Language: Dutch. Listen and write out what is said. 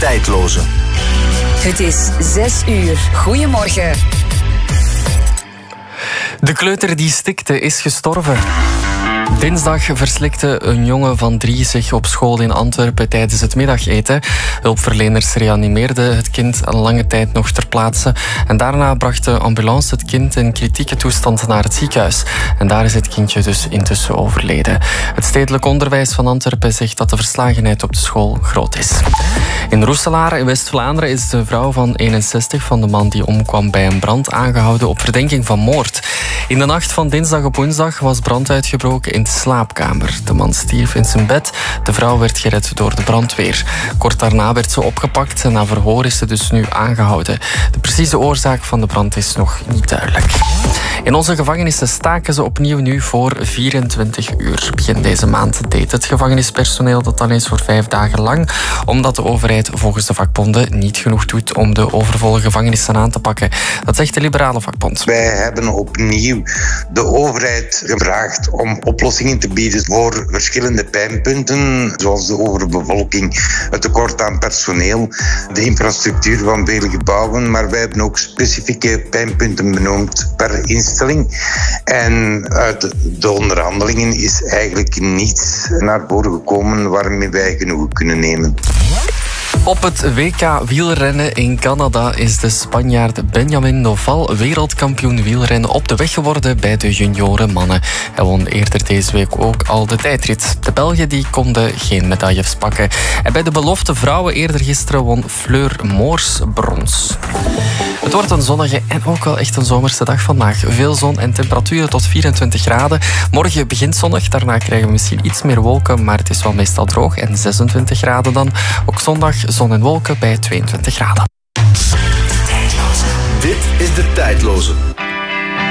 tijdloze. Het is 6 uur. Goedemorgen. De kleuter die stikte is gestorven. Dinsdag verslikte een jongen van 3 zich op school in Antwerpen tijdens het middageten. Hulpverleners reanimeerden het kind een lange tijd nog ter plaatse. En daarna bracht de ambulance het kind in kritieke toestand naar het ziekenhuis. En daar is het kindje dus intussen overleden. Het stedelijk onderwijs van Antwerpen zegt dat de verslagenheid op de school groot is. In Roeselaar in West-Vlaanderen is de vrouw van 61 van de man die omkwam bij een brand aangehouden op verdenking van moord. In de nacht van dinsdag op woensdag was brand uitgebroken in de slaapkamer. De man stierf in zijn bed. De vrouw werd gered door de brandweer. Kort daarna werd ze opgepakt en na verhoor is ze dus nu aangehouden. De precieze oorzaak van de brand is nog niet duidelijk. In onze gevangenissen staken ze opnieuw nu voor 24 uur. Begin deze maand deed het gevangenispersoneel dat al eens voor 5 dagen lang, omdat de overheid volgens de vakbonden niet genoeg doet om de overvolle gevangenissen aan te pakken. Dat zegt de Liberale Vakbond. Wij hebben opnieuw de overheid gevraagd om oplossingen te bieden voor verschillende pijnpunten, zoals de overbevolking, het tekort aan personeel, de infrastructuur van vele gebouwen, maar wij hebben ook specifieke pijnpunten benoemd per instelling. En uit de onderhandelingen is eigenlijk niets naar voren gekomen waarmee wij genoegen kunnen nemen. Op het WK wielrennen in Canada is de Spanjaard Benjamin Noval wereldkampioen wielrennen op de weg geworden bij de junioren mannen. Hij won eerder deze week ook al de tijdrit. De Belgen die konden geen medailles pakken. En bij de belofte vrouwen eerder gisteren won Fleur Moors brons. Het wordt een zonnige en ook wel echt een zomerse dag vandaag. Veel zon en temperaturen tot 24 graden. Morgen begint zonnig, daarna krijgen we misschien iets meer wolken, maar het is wel meestal droog en 26 graden dan. Ook zondag zon en wolken bij 22 graden. Dit is de tijdloze.